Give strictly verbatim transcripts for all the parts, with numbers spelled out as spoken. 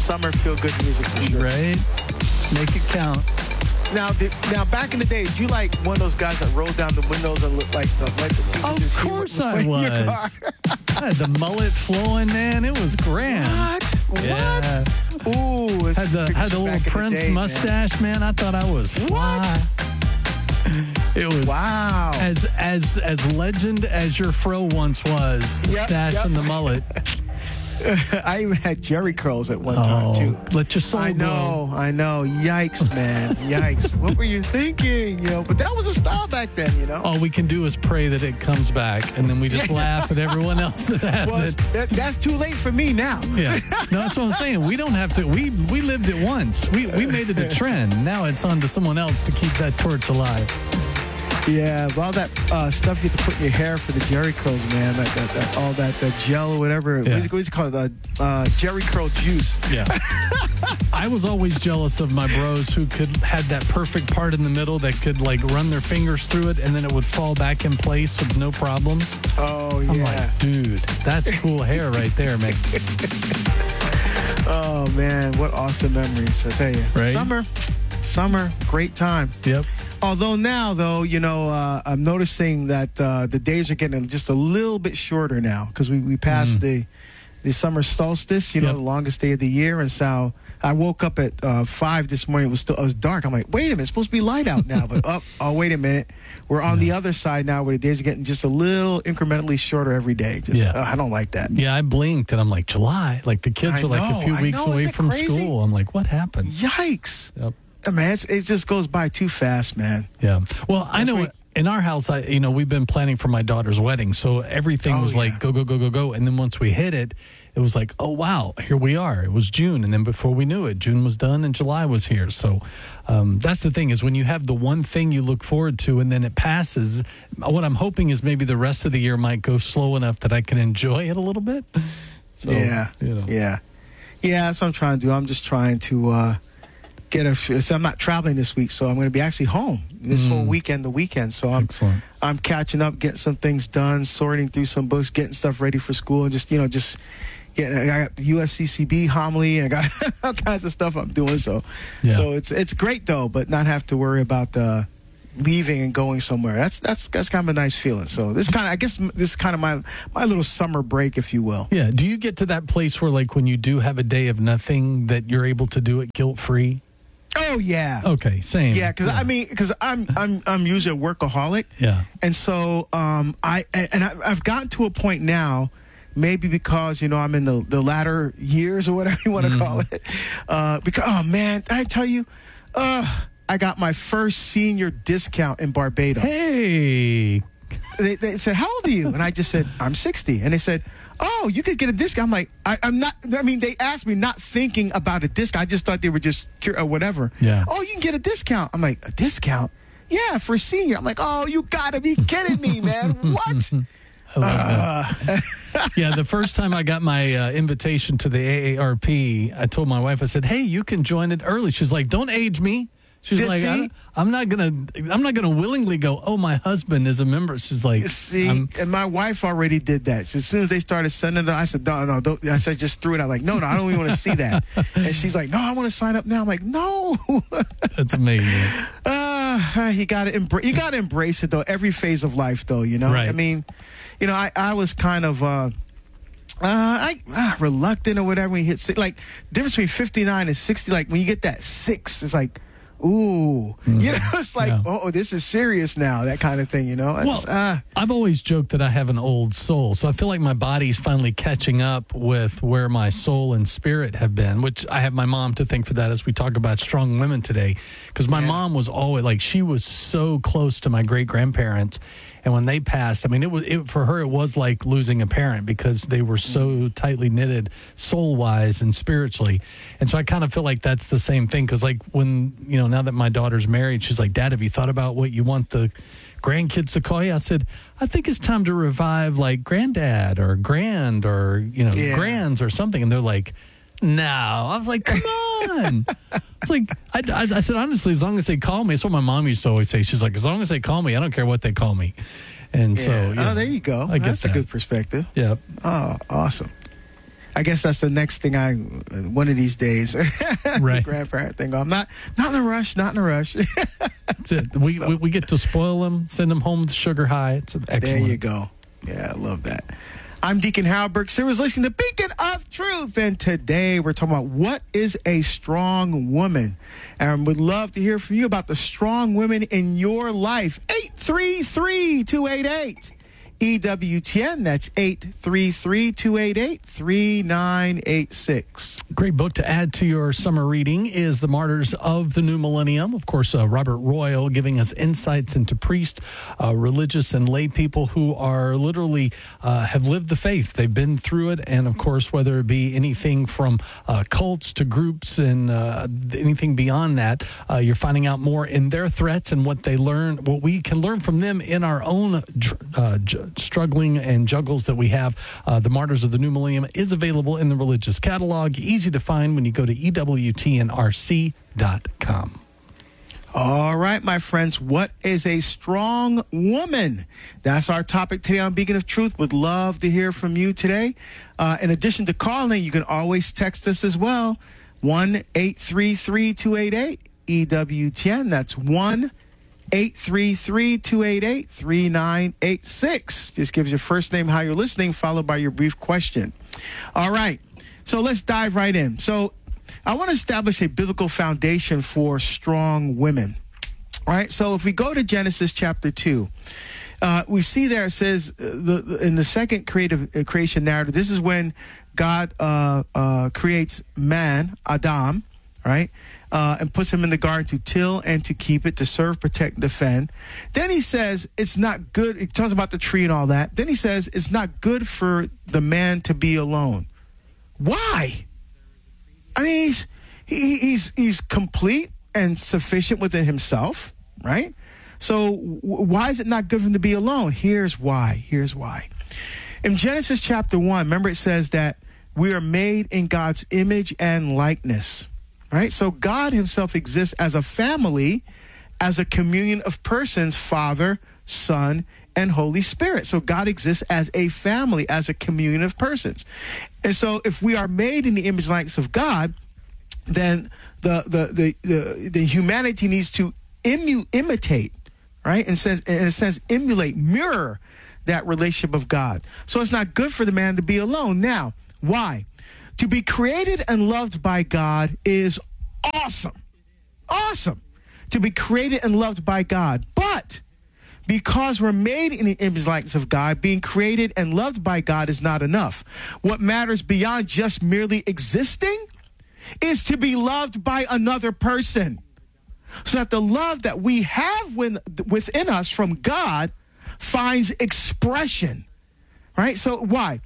summer feel-good music for sure. Right? Make it count. Now, did, now, back in the day, did you like one of those guys that rolled down the windows and looked like the, like the people Of just hear course what I playing in your car? was. I had the mullet flowing, man. It was grand. What? Yeah. What? Ooh, it's Had the pictures had the back little in the Prince day, man. mustache, man. I thought I was fly. It was Wow. as as as legend as your fro once was. The Yep, stash yep. and the mullet. I even had Jerry curls at one Oh, time too. let your soul I know, I know. Yikes, man. Yikes. What were you thinking? You know, but that was a style back then, you know. All we can do is pray that it comes back, and then we just laugh at everyone else that has Well, it. that, that's too late for me now. Yeah, no, that's what I'm saying. We don't have to. We we lived it once. We we made it a trend. Now it's on to someone else to keep that torch alive. Yeah, well, all that uh, stuff you have to put in your hair for the Jerry curls, man. That, that, that, all that the gel or whatever. Yeah. What is it, what is it called? Uh, uh, Jerry curl juice. Yeah. I was always jealous of my bros who could had that perfect part in the middle that could like run their fingers through it and then it would fall back in place with no problems. Oh yeah. I'm like, dude, that's cool hair right there, man. Oh man, what awesome memories! I tell you, Right? summer, summer, great time. Yep. Although now, though, you know, uh, I'm noticing that uh, the days are getting just a little bit shorter now because we, we passed the the summer solstice, you know, Yep. the longest day of the year. And so I woke up at uh, five this morning. It was still it was dark. I'm like, wait a minute, it's supposed to be light out now. But oh, oh, wait a minute, we're on the other side now where the days are getting just a little incrementally shorter every day. Just, Yeah. uh, I don't like that. Yeah, I blinked and I'm like, July. Like the kids I are like know, a few I weeks know, away isn't it from crazy? school. I'm like, what happened? Yikes. Yep. Uh, Man, it's, it just goes by too fast, man. Yeah. Well, I That's know what- in our house, I you know, we've been planning for my daughter's wedding. So everything Oh, was yeah. like go, go, go, go, go. And then once we hit it, it was like, oh, wow, here we are. It was June. And then before we knew it, June was done and July was here. So um, that's the thing is when you have the one thing you look forward to and then it passes, what I'm hoping is maybe the rest of the year might go slow enough that I can enjoy it a little bit. So, yeah, You know. yeah, yeah. That's what I'm trying to do. I'm just trying to uh, get a. So I'm not traveling this week, so I'm going to be actually home this Mm. whole weekend, the weekend. So I'm Excellent. I'm catching up, getting some things done, sorting through some books, getting stuff ready for school, and just you know just. Yeah, I got the U S C C B homily, and I got all kinds of stuff I'm doing. So, Yeah. so it's it's great though, but not have to worry about uh, leaving and going somewhere. That's that's that's kind of a nice feeling. So this kind of I guess this is kind of my my little summer break, if you will. Yeah. Do you get to that place where, like, when you do have a day of nothing, that you're able to do it guilt free? Oh yeah. Okay. Same. Yeah, because I mean, because I'm I'm I'm usually a workaholic, Yeah. and so um I and I, I've gotten to a point now, maybe because you know I'm in the the latter years or whatever you want to call it, uh, because oh man, I tell you, uh, I got my first senior discount in Barbados. Hey. They, they said, "How old are you?" And I just said, "I'm sixty," and they said, "Oh, you could get a discount." I'm like, I, I'm not. I mean, they asked me, not thinking about a discount. I just thought they were just cur- or whatever. Yeah. Oh, you can get a discount. I'm like, a discount? Yeah, for a senior. I'm like, oh, you gotta be kidding me, man. What? I love that. Yeah, the first time I got my uh, invitation to the A A R P, I told my wife, I said, "Hey, you can join it early." She's like, "Don't age me." She's Did like, see? I, "I'm not gonna, I'm not gonna willingly go." Oh, my husband is a member. She's like, See, I'm- and my wife already did that. So as soon as they started sending it, I said, no, no, don't. I said, just threw it out. Like, no, no, I don't even want to see that. And she's like, no, I want to sign up now. I'm like, no. "That's amazing." Uh, you got to embrace. You got to embrace it though. Every phase of life, though. You know. Right. I mean, you know, I, I was kind of uh, uh, I uh, reluctant or whatever when you hit six. Like difference between fifty-nine and sixty. Like when you get that six, it's like, ooh, you know, it's like, Yeah. oh, this is serious now. That kind of thing. You know. It's, Well, uh, I've always joked that I have an old soul, so I feel like my body's finally catching up with where my soul and spirit have been, which I have my mom to thank for that as we talk about strong women today, because my Yeah. mom was always, like, she was so close to my great-grandparents, and when they passed, I mean, it was it, for her, it was like losing a parent because they were so tightly knitted soul-wise and spiritually, and so I kind of feel like that's the same thing, because, like, when, you know, now that my daughter's married, she's like, "Dad, have you thought about what you want the grandkids to call you?" I said, "I think it's time to revive like granddad or grand or, you know, Yeah. grands or something." And they're like, "No." I was like, "Come on." It's like, I, I, I said, honestly, as long as they call me, it's what my mom used to always say. She's like, as long as they call me, I don't care what they call me. And so, yeah. yeah. Oh, there you go. I get That's a that. good perspective. Yeah. Oh, awesome. I guess that's the next thing I, one of these days, right. the grandparent thing. I'm not, not in a rush, not in a rush. That's it. We, so, we we get to spoil them, send them home sugar high. It's excellent. There you go. Yeah, I love that. I'm Deacon Hal Burke. Sarah's listening to Beacon of Truth. And today we're talking about what is a strong woman. And we'd love to hear from you about the strong women in your life. eight three three, two eight eight, E W T N. That's eight three three, two eight eight, three nine eight six. Great book to add to your summer reading is The Martyrs of the New Millennium. Of course, uh, Robert Royal giving us insights into priests, uh, religious and lay people who are literally uh, have lived the faith. They've been through it. And of course, whether it be anything from uh, cults to groups and uh, anything beyond that, uh, you're finding out more in their threats and what they learn, what we can learn from them in our own uh, struggling and juggles that we have. Uh, the Martyrs of the New Millennium is available in the religious catalog. Easy to find when you go to E W T N R C dot com. All right, my friends, what is a strong woman? That's our topic today on Beacon of Truth. Would love to hear from you today. Uh, in addition to calling, you can always text us as well. one eight three three, two eight eight, E W T N. That's one eight three three, two eight eight, three nine eight six. Just gives your first name, how you're listening, followed by your brief question. All right, so let's dive right in. So I want to establish a biblical foundation for strong women. All right, so if we go to Genesis chapter two, uh, we see there it says uh, the, the in the second creative uh, creation narrative, this is when God uh, uh, creates man, Adam, right? Uh, and puts him in the garden to till and to keep it, to serve, protect, defend. Then he says it's not good. He talks about the tree and all that. Then he says it's not good for the man to be alone. Why? I mean, he's, he, he's, he's complete and sufficient within himself, right? So w- why is it not good for him to be alone? Here's why. Here's why. In Genesis chapter one, remember it says that we are made in God's image and likeness. Right? So God himself exists as a family, as a communion of persons, Father, Son, and Holy Spirit. So God exists as a family, as a communion of persons. And so if we are made in the image and likeness of God, then the the the the, the humanity needs to imu, imitate, right? In a sense, in a sense, emulate, mirror that relationship of God. So it's not good for the man to be alone. Now, why? To be created and loved by God is awesome. Awesome. To be created and loved by God. But because we're made in the image and likeness of God, being created and loved by God is not enough. What matters beyond just merely existing is to be loved by another person. So that the love that we have when, within us from God finds expression. Right? So why?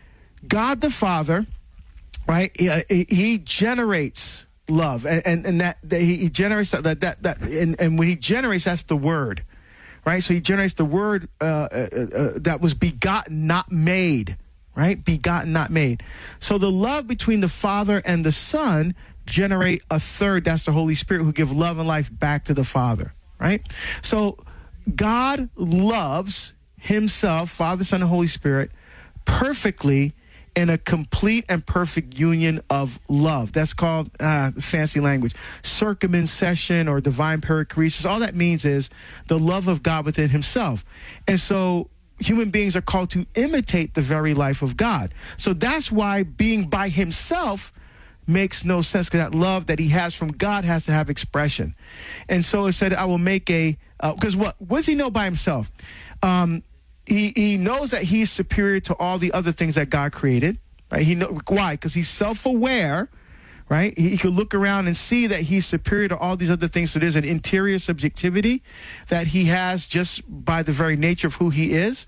God the Father, right? He, he generates love, and and, and that, that he generates that that that, that and, and when he generates, that's the word, right? So he generates the word uh, uh, uh, that was begotten, not made, right? Begotten, not made. So the love between the Father and the Son generate a third. That's the Holy Spirit, who give love and life back to the Father, right? So God loves himself, Father, Son, and Holy Spirit, perfectly in a complete and perfect union of love. That's called, uh, fancy language, circumcision or divine perichoresis. All that means is the love of God within himself. And so human beings are called to imitate the very life of God. So that's why being by himself makes no sense, because that love that he has from God has to have expression. And so it said, I will make a, because uh, what, what does he know by himself? Um, He he knows that he's superior to all the other things that God created, right? He know why? Because he's self-aware, right? He, he could look around and see that he's superior to all these other things. So there's an interior subjectivity that he has just by the very nature of who he is.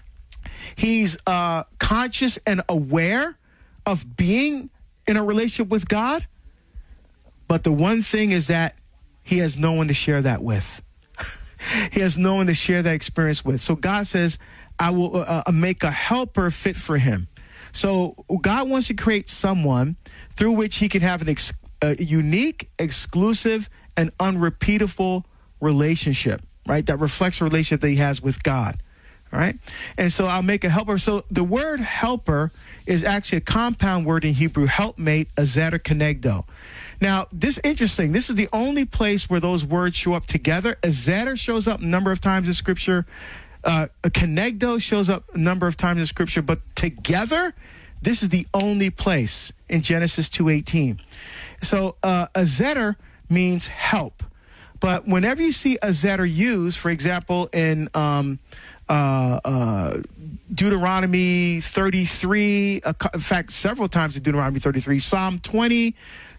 He's uh, conscious and aware of being in a relationship with God. But the one thing is that he has no one to share that with. He has no one to share that experience with. So God says, I will uh, make a helper fit for him. So God wants to create someone through which he can have an ex- a unique, exclusive, and unrepeatable relationship, right? That reflects the relationship that he has with God. All right. And so I'll make a helper. So the word helper is actually a compound word in Hebrew, helpmate, azer kenegdo. Now, this is interesting. This is the only place where those words show up together. Azer shows up a number of times in Scripture. Uh, a kenegdo shows up a number of times in Scripture. But together, this is the only place in Genesis two eighteen. So uh, azer means help. But whenever you see azer used, for example, in um, uh, uh, Deuteronomy thirty-three, uh, in fact, several times in Deuteronomy thirty-three, Psalm twenty,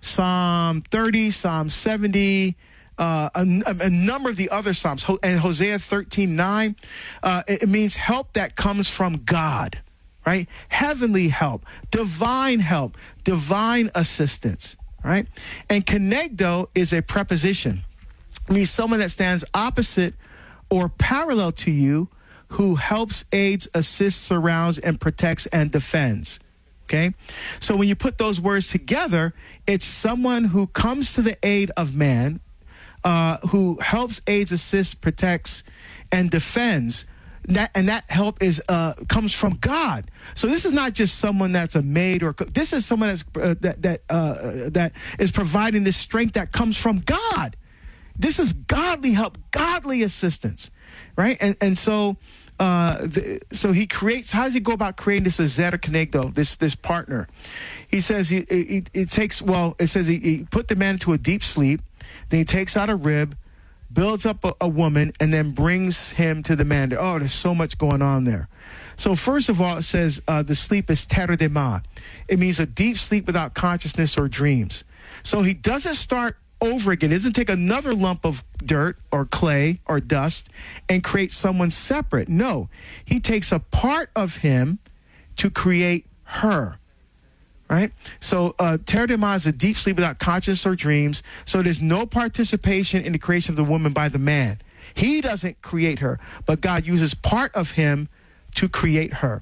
Psalm thirty, Psalm seventy, uh, a, a number of the other Psalms, and Hosea thirteen nine, uh, it, it means help that comes from God, right? Heavenly help, divine help, divine assistance, right? And kenegdo is a preposition. It means someone that stands opposite or parallel to you, who helps, aids, assists, surrounds, and protects and defends. Okay? So when you put those words together, it's someone who comes to the aid of man, uh, who helps, aids, assists, protects, and defends. That, and that help is uh, comes from God. So this is not just someone that's a maid or this is someone that's uh, that that uh, that is providing this strength that comes from God. This is godly help, godly assistance, right? And and so, uh, the, so he creates. How does he go about creating this azer kenegdo, this this partner? He says he it, it takes. Well, it says he, he put the man into a deep sleep. Then he takes out a rib, builds up a, a woman, and then brings him to the man. Oh, there's so much going on there. So first of all, it says uh, the sleep is terdema. It means a deep sleep without consciousness or dreams. So he doesn't start over again. It doesn't take another lump of dirt or clay or dust and create someone separate. No, he takes a part of him to create her. Right? So uh, terdema is a deep sleep without consciousness or dreams. So there's no participation in the creation of the woman by the man. He doesn't create her, but God uses part of him to create her.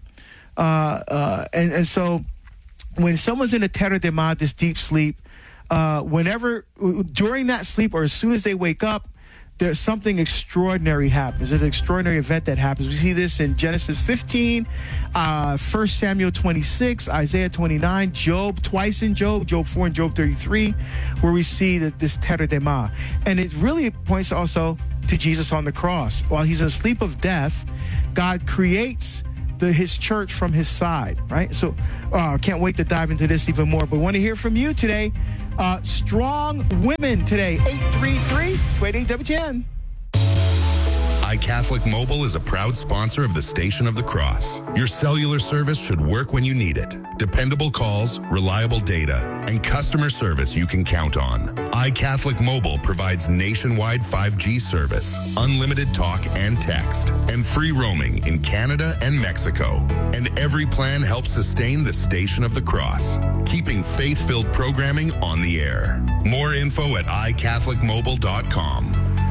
Uh, uh, and, and so when someone's in a terdema, this deep sleep, Uh, whenever, during that sleep or as soon as they wake up, there's something extraordinary happens. There's an extraordinary event that happens. We see this in Genesis fifteen, uh, First Samuel twenty-six, Isaiah twenty-nine, Job, twice in Job, Job four and Job thirty-three, where we see that this terdema. And it really points also to Jesus on the cross. While he's in a sleep of death, God creates The, his church from his side, right? So I uh, can't wait to dive into this even more, but want to hear from you today. Uh, strong women today, eight three three, two eight eight, W T N. iCatholic Mobile is a proud sponsor of the Station of the Cross. Your cellular service should work when you need it. Dependable calls, reliable data, and customer service you can count on. iCatholic Mobile provides nationwide five G service, unlimited talk and text, and free roaming in Canada and Mexico. And every plan helps sustain the Station of the Cross, keeping faith-filled programming on the air. More info at i catholic mobile dot com.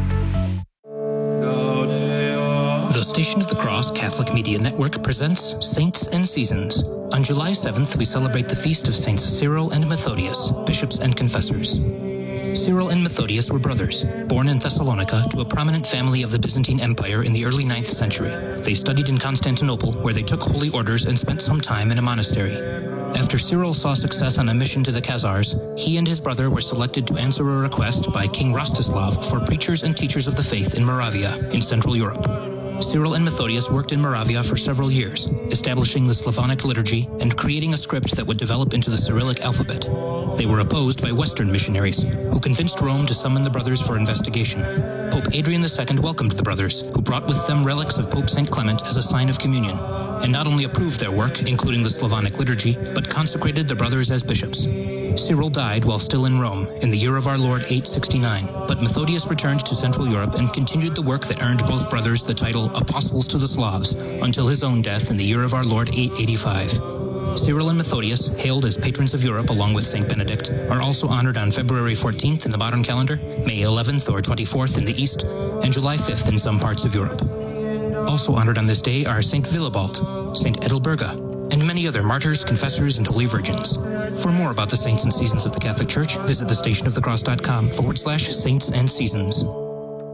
The Station of the Cross Catholic Media Network presents Saints and Seasons. On July seventh, we celebrate the feast of Saints Cyril and Methodius, bishops and confessors. Cyril and Methodius were brothers, born in Thessalonica to a prominent family of the Byzantine Empire in the early ninth century. They studied in Constantinople, where they took holy orders and spent some time in a monastery. After Cyril saw success on a mission to the Khazars, he and his brother were selected to answer a request by King Rostislav for preachers and teachers of the faith in Moravia, in Central Europe. Cyril and Methodius worked in Moravia for several years, establishing the Slavonic liturgy and creating a script that would develop into the Cyrillic alphabet. They were opposed by Western missionaries, who convinced Rome to summon the brothers for investigation. Pope Adrian the Second welcomed the brothers, who brought with them relics of Pope Saint Clement as a sign of communion, and not only approved their work, including the Slavonic liturgy, but consecrated the brothers as bishops. Cyril died while still in Rome in the year of our Lord eight sixty-nine, but Methodius returned to Central Europe and continued the work that earned both brothers the title Apostles to the Slavs until his own death in the year of our Lord eight eighty-five. Cyril and Methodius, hailed as patrons of Europe along with Saint Benedict, are also honored on February fourteenth in the modern calendar, May eleventh or twenty-fourth in the East, and July fifth in some parts of Europe. Also honored on this day are Saint Willibald, Saint Edelberga, and many other martyrs, confessors, and holy virgins. For more about the saints and seasons of the Catholic Church, visit thestationofthecross.com forward slash saints and seasons.